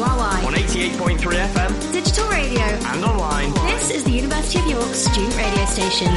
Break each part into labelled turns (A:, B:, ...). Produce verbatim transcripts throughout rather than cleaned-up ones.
A: R Y.
B: On eighty-eight point three F M.
A: Digital radio.
B: And online.
A: This is the University of York student radio station.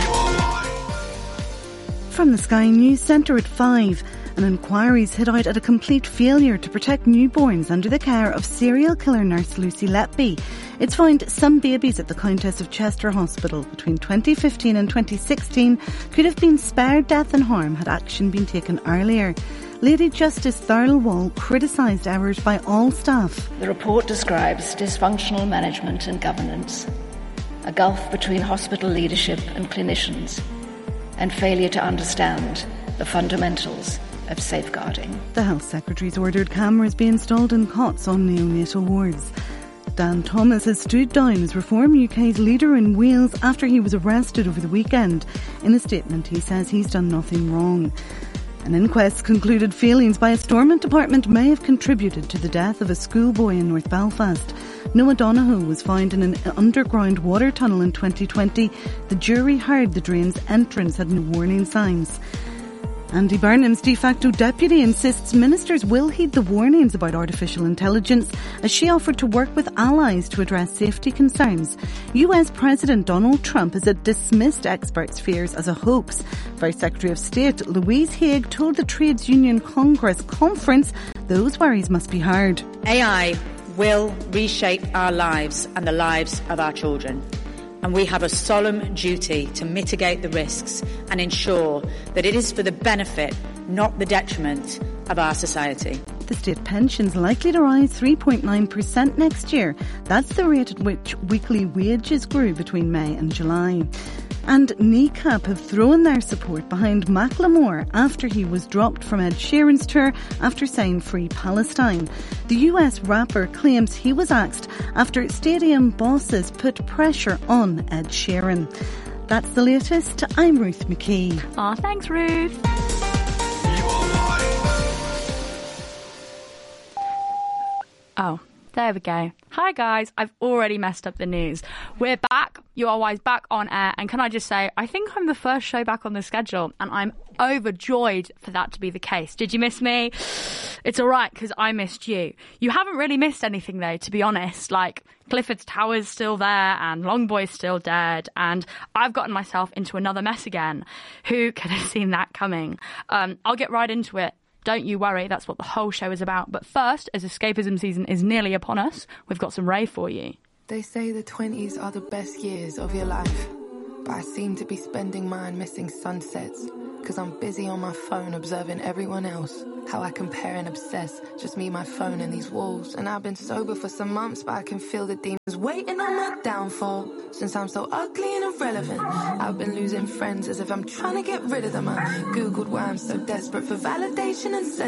C: From the Sky News Centre at five, an inquiry's hit out at a complete failure to protect newborns under the care of serial killer nurse Lucy Letby. It's found some babies at the Countess of Chester Hospital between twenty fifteen and twenty sixteen could have been spared death and harm had action been taken earlier. Lady Justice Thurl Wall criticised errors by all staff.
D: The report describes dysfunctional management and governance, a gulf between hospital leadership and clinicians, and failure to understand the fundamentals of safeguarding.
C: The Health Secretary's ordered cameras be installed in cots on neonatal wards. Dan Thomas has stood down as Reform U K's leader in Wales after he was arrested over the weekend. In a statement, he says he's done nothing wrong. An inquest concluded failings by a Stormont department may have contributed to the death of a schoolboy in North Belfast. Noah Donoghue was found in an underground water tunnel in twenty twenty. The jury heard the drain's entrance had no warning signs. Andy Burnham's de facto deputy insists ministers will heed the warnings about artificial intelligence as she offered to work with allies to address safety concerns. U S President Donald Trump has dismissed experts' fears as a hoax. Vice Secretary of State Louise Haig told the Trades Union Congress conference those worries must be heard.
E: A I will reshape our lives and the lives of our children. And we have a solemn duty to mitigate the risks and ensure that it is for the benefit, not the detriment, of our society.
C: The state pension's likely to rise three point nine percent next year. That's the rate at which weekly wages grew between May and July. And N C A P have thrown their support behind Macklemore after he was dropped from Ed Sheeran's tour after saying Free Palestine. The U S rapper claims he was axed after stadium bosses put pressure on Ed Sheeran. That's the latest. I'm Ruth McKee.
F: Aw, thanks, Ruth. Oh, there we go. Hi guys, I've already messed up the news. We're back. You are wise back on air. And can I just say, I think I'm the first show back on the schedule and I'm overjoyed for that to be the case. Did you miss me? It's all right because I missed you. You haven't really missed anything though, to be honest. Like Clifford's Tower's still there and Longboy's still dead and I've gotten myself into another mess again. Who could have seen that coming? Um, I'll get right into it. Don't you worry, that's what the whole show is about. But first, as escapism season is nearly upon us, we've got some Ray for you.
G: They say the twenties are the best years of your life, but I seem to be spending mine missing sunsets, because I'm busy on my phone observing everyone else, how I compare and obsess, just me, my phone and these walls. And I've been sober for some months, but I can feel the demons waiting on my downfall, since I'm so ugly and irrelevant. I've been losing friends as if I'm trying to get rid of them. I googled why I'm so desperate for validation and said